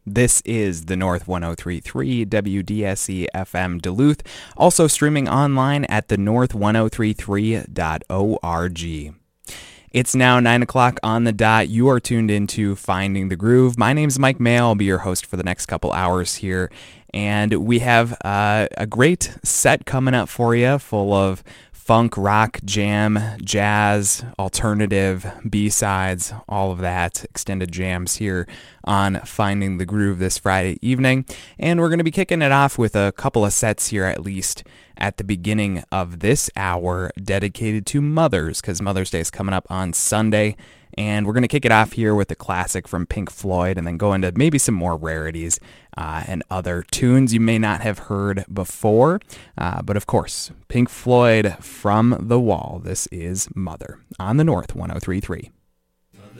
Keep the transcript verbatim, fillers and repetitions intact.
This is the North one oh three point three W D S E F M Duluth, also streaming online at the north one oh three three dot org. It's now nine o'clock on the dot. You are tuned into Finding the Groove. My name's Mike Mayo. I'll be your host for the next couple hours here. And we have uh, a great set coming up for you, full of funk, rock, jam, jazz, alternative, B-sides, all of that, extended jams here on Finding the Groove this Friday evening. And we're going to be kicking it off with a couple of sets here, at least at the beginning of this hour, dedicated to mothers, because Mother's Day is coming up on Sunday. And we're going to kick it off here with a classic from Pink Floyd and then go into maybe some more rarities uh, and other tunes you may not have heard before. Uh, but of course, Pink Floyd, From the Wall. This is Mother on the North one oh three point three.